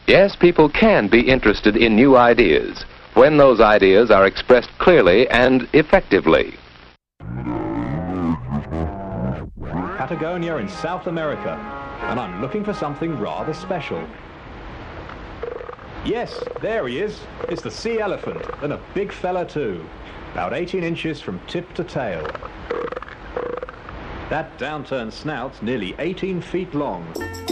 Yes, people can be interested in new ideas when those ideas are expressed clearly and effectively. Patagonia in South America, and I'm looking for something rather special. Yes, there he is. It's the sea elephant, and a big fella too. About 18 inches from tip to tail. That downturned snout's nearly 18 feet long.